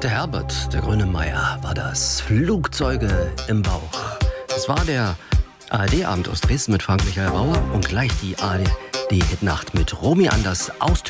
Der Herbert, der Grönemeyer, war das. Flugzeuge im Bauch. Es war der ARD-Abend aus Dresden mit Frank-Michael Bauer und gleich die ARD-Hitnacht mit Romy Anders aus Tübingen.